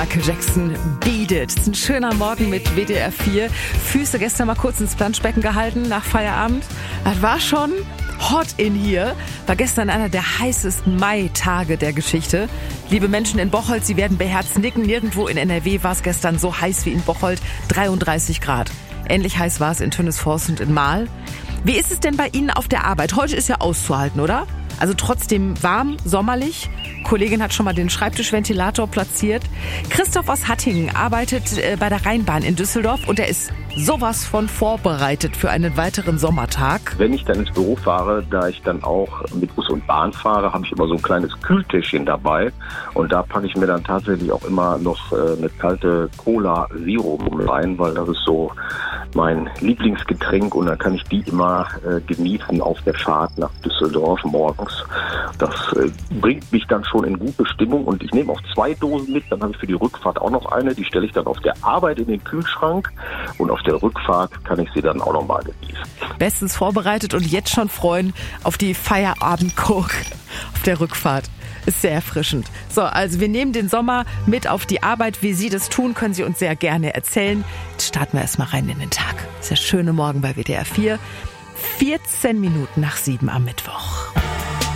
Michael Jackson, Beat It. Das ist ein schöner Morgen mit WDR 4. Füße gestern mal kurz ins Planschbecken gehalten nach Feierabend. Das war schon hot in hier. War gestern einer der heißesten Mai-Tage der Geschichte. Liebe Menschen in Bocholt, Sie werden beherzt nicken. Nirgendwo in NRW war es gestern so heiß wie in Bocholt. 33 Grad. Ähnlich heiß war es in Tönnesforst und in Marl. Wie ist es denn bei Ihnen auf der Arbeit? Heute ist ja auszuhalten, oder? Also trotzdem warm, sommerlich. Kollegin hat schon mal den Schreibtischventilator platziert. Christoph aus Hattingen arbeitet bei der Rheinbahn in Düsseldorf und er ist sowas von vorbereitet für einen weiteren Sommertag. Wenn ich dann ins Büro fahre, da ich dann auch mit Bus und Bahn fahre, habe ich immer so ein kleines Kühltäschchen dabei und da packe ich mir dann tatsächlich auch immer noch eine kalte Cola Zero rein, weil das ist so mein Lieblingsgetränk und dann kann ich die immer genießen auf der Fahrt nach Düsseldorf morgens. Das bringt mich dann schon in gute Stimmung und ich nehme auch 2 Dosen mit, dann habe ich für die Rückfahrt auch noch eine, die stelle ich dann auf der Arbeit in den Kühlschrank und auf der Rückfahrt kann ich sie dann auch nochmal genießen. Bestens vorbereitet und jetzt schon freuen auf die Feierabend-Coke auf der Rückfahrt. Ist sehr erfrischend. So, also wir nehmen den Sommer mit auf die Arbeit. Wie Sie das tun, können Sie uns sehr gerne erzählen. Jetzt starten wir erstmal rein in den Tag. Ist der schöne Morgen bei WDR 4. 14 Minuten nach 7 am Mittwoch.